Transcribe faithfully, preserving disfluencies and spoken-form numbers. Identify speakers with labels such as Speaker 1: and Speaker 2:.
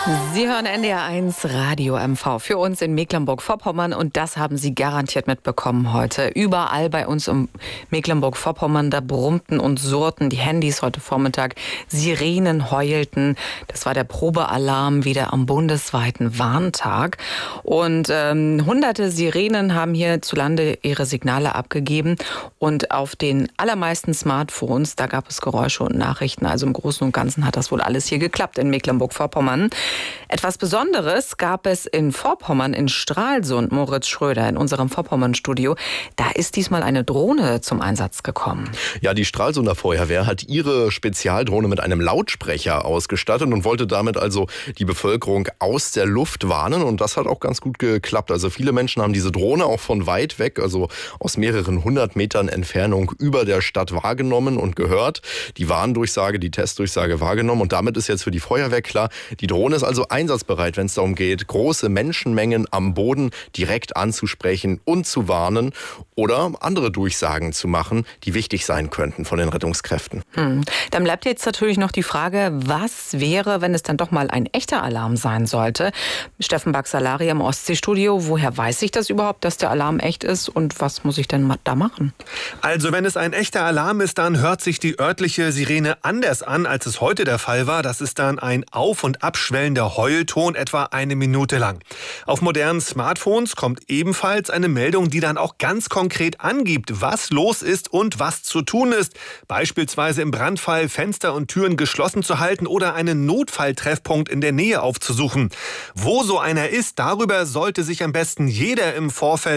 Speaker 1: Sie hören N D R eins Radio M V für uns in Mecklenburg-Vorpommern und das haben Sie garantiert mitbekommen heute. Überall bei uns um Mecklenburg-Vorpommern, da brummten und surrten die Handys heute Vormittag. Sirenen heulten. Das war der Probealarm wieder am bundesweiten Warntag. Und ähm, hunderte Sirenen haben hierzulande ihre Signale abgegeben. Und auf den allermeisten Smartphones, da gab es Geräusche und Nachrichten. Also im Großen und Ganzen hat das wohl alles hier geklappt in Mecklenburg-Vorpommern. Etwas Besonderes gab es in Vorpommern, in Stralsund, Moritz Schröder, in unserem Vorpommern-Studio. Da ist diesmal eine Drohne zum Einsatz gekommen.
Speaker 2: Ja, die Stralsunder Feuerwehr hat ihre Spezialdrohne mit einem Lautsprecher ausgestattet und wollte damit also die Bevölkerung aus der Luft warnen. Und das hat auch ganz gut geklappt. Also viele Menschen haben diese Drohne auch von weit weg, also aus mehreren hundert Metern Entfernung über der Stadt wahrgenommen und gehört. Die Warndurchsage, die Testdurchsage wahrgenommen. Und damit ist jetzt für die Feuerwehr klar, die Drohne ist also einsatzbereit, wenn es darum geht, große Menschenmengen am Boden direkt anzusprechen und zu warnen oder andere Durchsagen zu machen, die wichtig sein könnten von den Rettungskräften.
Speaker 1: Hm. Dann bleibt jetzt natürlich noch die Frage, was wäre, wenn es dann doch mal ein echter Alarm sein sollte? Steffen Baxalari im Ostseestudio, woher weiß ich das überhaupt, dass der Alarm echt ist und was muss ich denn da machen?
Speaker 3: Also wenn es ein echter Alarm ist, dann hört sich die örtliche Sirene anders an, als es heute der Fall war. Das ist dann ein auf- und abschwellender Heulton, etwa eine Minute lang. Auf modernen Smartphones kommt ebenfalls eine Meldung, die dann auch ganz konkret angibt, was los ist und was zu tun ist. Beispielsweise im Brandfall Fenster und Türen geschlossen zu halten oder einen Notfalltreffpunkt in der Nähe aufzusuchen. Wo so einer ist, darüber sollte sich am besten jeder im Vorfeld